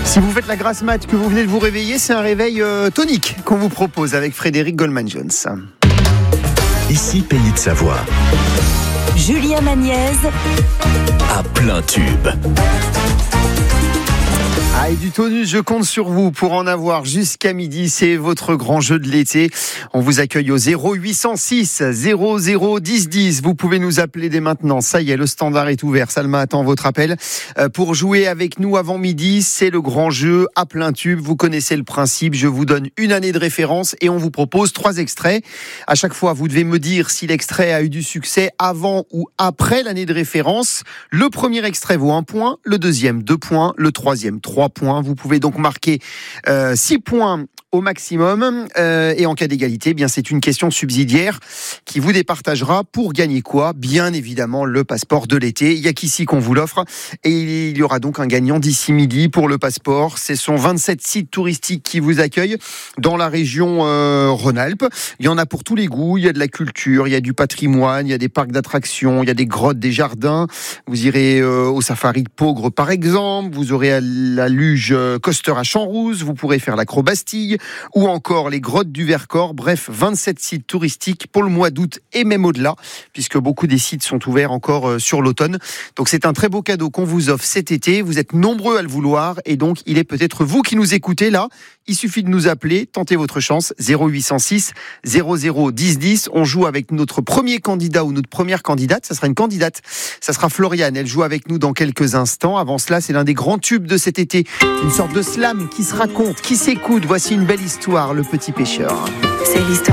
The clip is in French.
Si vous faites la grasse mat, que vous venez de vous réveiller, c'est un réveil tonique qu'on vous propose avec Frédéric Goldman-Jones. Ici, Pays de Savoie. Julien Magniez À plein tube. Ah, et du tonus, je compte sur vous pour en avoir jusqu'à midi. C'est votre grand jeu de l'été. On vous accueille au 0806 00 10 10. Vous pouvez nous appeler dès maintenant. Ça y est, le standard est ouvert. Salma attend votre appel pour jouer avec nous avant midi. C'est le grand jeu à plein tube. Vous connaissez le principe. Je vous donne une année de référence et on vous propose 3 extraits. À chaque fois, vous devez me dire si l'extrait a eu du succès avant ou après l'année de référence. Le premier extrait vaut 1 point, le deuxième 2 points, le troisième 3 points. Vous pouvez donc marquer 6 points au maximum. Et en cas d'égalité, bien c'est une question subsidiaire qui vous départagera pour gagner quoi ? Bien évidemment le passeport de l'été. Il n'y a qu'ici qu'on vous l'offre. Et il y aura donc un gagnant d'ici midi pour le passeport. Ce sont 27 sites touristiques qui vous accueillent dans la région Rhône-Alpes. Il y en a pour tous les goûts. Il y a de la culture, il y a du patrimoine, il y a des parcs d'attractions, il y a des grottes, des jardins. Vous irez au safari de Peaugres par exemple. Vous aurez à la luge Coster à Champs-Rousse. Vous pourrez faire l'acro-Bastille ou encore les grottes du Vercors. Bref, 27 sites touristiques pour le mois d'août et même au-delà, puisque beaucoup des sites sont ouverts encore sur l'automne. Donc c'est un très beau cadeau qu'on vous offre cet été. Vous êtes nombreux à le vouloir et donc il est peut-être vous qui nous écoutez là. Il suffit de nous appeler, tentez votre chance, 0806 00 10 10. On joue avec notre premier candidat ou notre première candidate. Ça sera une candidate, ça sera Floriane. Elle joue avec nous dans quelques instants. Avant cela, c'est l'un des grands tubes de cet été. Une sorte de slam qui se raconte, qui s'écoute. Voici une belle histoire, Le Petit Pêcheur. C'est l'histoire